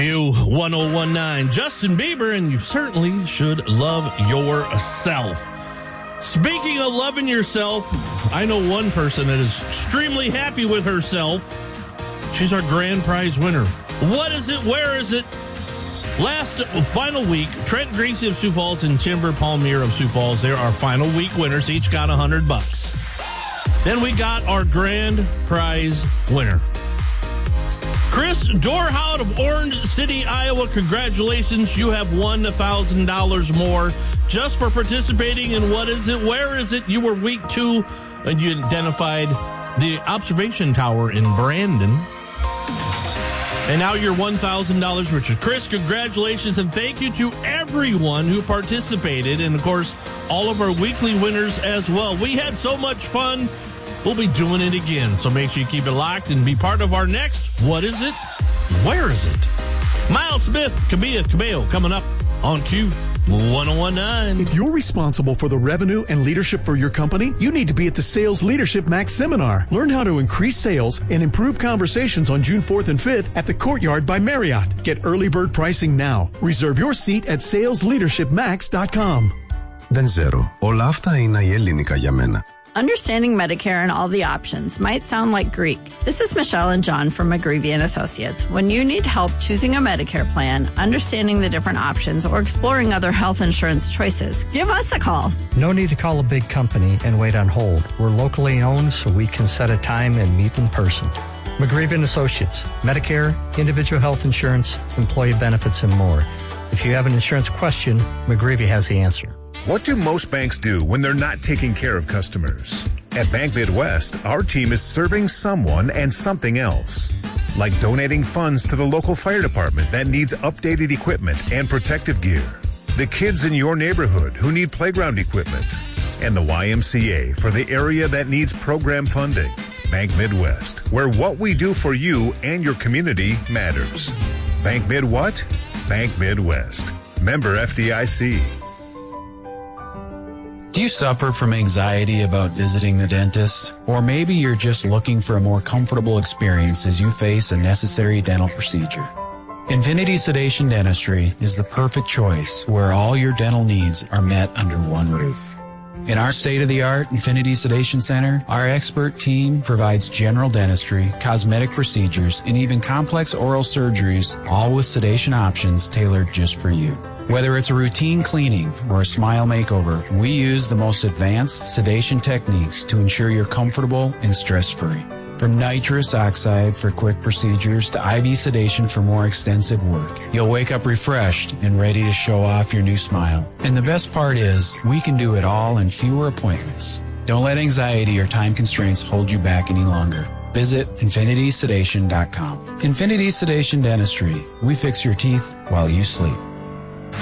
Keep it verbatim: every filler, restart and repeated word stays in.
Q one oh one nine, Justin Bieber, and you certainly should love yourself. Speaking of loving yourself, I know one person that is extremely happy with herself. She's our grand prize winner. What is it? Where is it? Last final week, Trent Gracie of Sioux Falls and Timber Palmier of Sioux Falls, they're our final week winners. Each got one hundred bucks. Then we got our grand prize winner. Chris Dorhout of Orange City, Iowa, congratulations. You have won one thousand dollars more just for participating in What Is It? Where Is It? You were week two, and you identified the observation tower in Brandon. And now you're one thousand dollars richer. Chris, congratulations, and thank you to everyone who participated, and, of course, all of our weekly winners as well. We had so much fun. We'll be doing it again, so make sure you keep it locked and be part of our next What Is It? Where Is It? Miles Smith, Cabia Cabello, coming up on Q one oh one nine. If you're responsible for the revenue and leadership for your company, you need to be at the Sales Leadership Max Seminar. Learn how to increase sales and improve conversations on June fourth and fifth at the Courtyard by Marriott. Get early bird pricing now. Reserve your seat at sales leadership max dot com. Δεν ξέρω. Όλα αυτά είναι η ελληνικά για μένα. Understanding Medicare and all the options might sound like Greek. This is Michelle and John from McGreevy and Associates. When you need help choosing a Medicare plan, understanding the different options, or exploring other health insurance choices, give us a call. No need to call a big company and wait on hold. We're locally owned, so we can set a time and meet in person. McGreevy and Associates, Medicare, individual health insurance, employee benefits, and more. If you have an insurance question, McGreevy has the answer. What do most banks do when they're not taking care of customers? At Bank Midwest, our team is serving someone and something else. Like donating funds to the local fire department that needs updated equipment and protective gear. The kids in your neighborhood who need playground equipment. And the Y M C A for the area that needs program funding. Bank Midwest, where what we do for you and your community matters. Bank Mid what? Bank Midwest. Member F D I C. Do you suffer from anxiety about visiting the dentist? Or maybe you're just looking for a more comfortable experience as you face a necessary dental procedure. Infinity Sedation Dentistry is the perfect choice where all your dental needs are met under one roof. In our state-of-the-art Infinity Sedation Center, our expert team provides general dentistry, cosmetic procedures, and even complex oral surgeries, all with sedation options tailored just for you. Whether it's a routine cleaning or a smile makeover, we use the most advanced sedation techniques to ensure you're comfortable and stress-free. From nitrous oxide for quick procedures to I V sedation for more extensive work, you'll wake up refreshed and ready to show off your new smile. And the best part is, we can do it all in fewer appointments. Don't let anxiety or time constraints hold you back any longer. Visit infinity sedation dot com. Infinity Sedation Dentistry. We fix your teeth while you sleep.